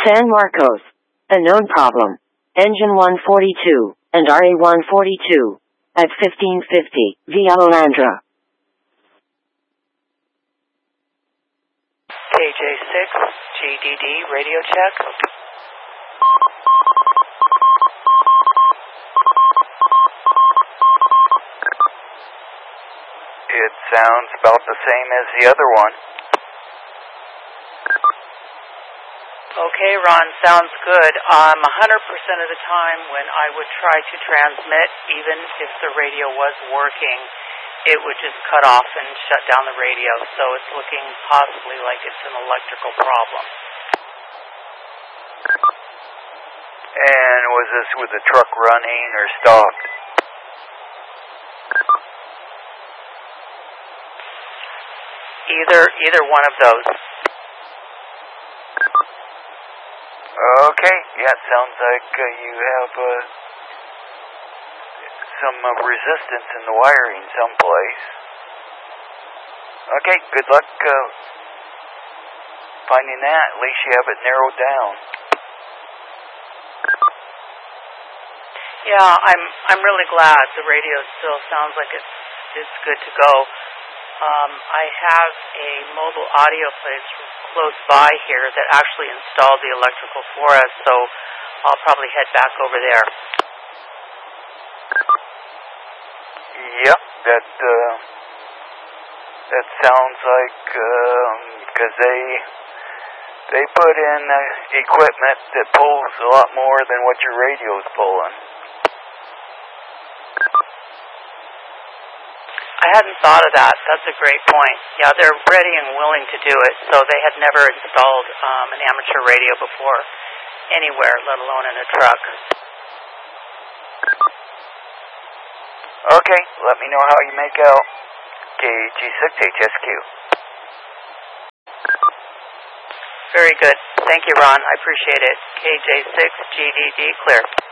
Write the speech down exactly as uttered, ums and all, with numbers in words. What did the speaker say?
San Marcos. A known problem. Engine one forty-two and R A one forty-two at fifteen fifty via Alandra. K J six, G D D, radio check. It sounds about the same as the other one. Okay, Ron, sounds good. Um, one hundred percent of the time when I would try to transmit, even if the radio was working, it would just cut off and shut down the radio, so it's looking possibly like it's an electrical problem. And was this with the truck running or stopped? Either either one of those. Okay, yeah, it sounds like uh, you have uh, some uh, resistance in the wiring someplace. Okay, good luck uh, finding that. At least you have it narrowed down. Yeah, I'm I'm really glad the radio still sounds like it's it's good to go. Um, I have a mobile audio place close by here that actually installed the electrical for us, so I'll probably head back over there. Yep, that uh, that sounds like because um, they they put in uh, equipment that pulls a lot more than what your radio's pulling. I hadn't thought of that. That's a great point. Yeah, they're ready and willing to do it, so they had never installed um, an amateur radio before anywhere, let alone in a truck. Okay, let me know how you make out. K G six H S Q. Very good. Thank you, Ron. I appreciate it. K J six G D D, clear.